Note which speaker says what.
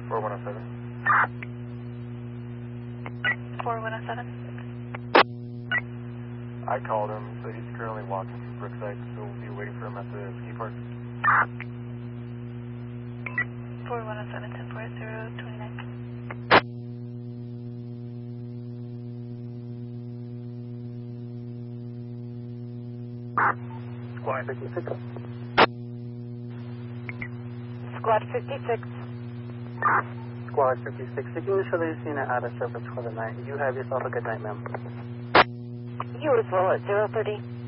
Speaker 1: 4107.
Speaker 2: 4107.
Speaker 1: I called him, so he's currently walking from Brookside, so we'll be waiting for him at the ski park.
Speaker 2: 4107, 104029.
Speaker 1: Squad 56.
Speaker 3: Squad 56.
Speaker 4: Squad 56, you can show that you've seen an out of service for the night. You have yourself a good night, ma'am.
Speaker 3: Beautiful at 030.